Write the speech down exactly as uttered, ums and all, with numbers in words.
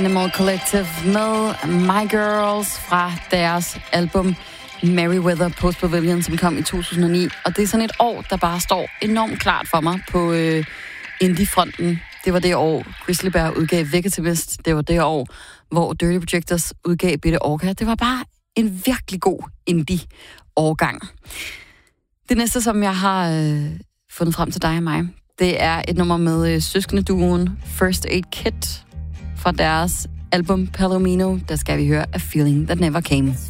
Animal Collective med My Girls fra deres album Merryweather Post Pavilion, som kom i to tusind og ni. Og det er sådan et år, der bare står enormt klart for mig på øh, indie-fronten. Det var det år, Grizzly Bear udgav Vegetivist. Det var det år, hvor Dirty Projectors udgav Bitte Orca. Det var bare en virkelig god indie-årgang. Det næste, som jeg har øh, fundet frem til dig og mig, det er et nummer med øh, søskendeduoen First Aid Kit fra deres album Palomino. Der skal vi høre A Feeling That Never Came.